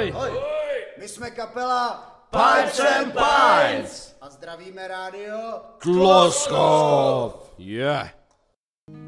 Ahoj. My jsme kapela Pipes and Pints. A zdravíme rádio Tloskov. Yeah.